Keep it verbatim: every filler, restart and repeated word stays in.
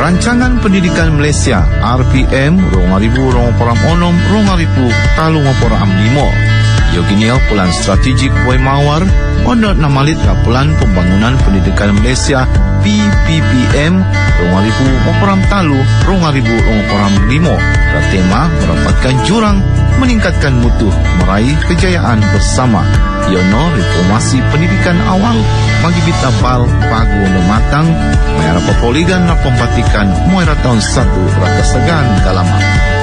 Rancangan Pendidikan Malaysia R P M rong ribu rong poram onom rong ribu talu poram limo. Yoginiel Pulan Strategik Buai Mawar ondot namalit ke Pulan Pembangunan Pendidikan Malaysia P P P M rong ribu poram talu rong ribu rong poram limo. Tema merapatkan jurang meningkatkan mutu meraih kejayaan bersama. Yono reformasi pendidikan awal bagi bita bal pagu no matang mayara pepoligan na pembatikan muara tahun satu raka segan galaman.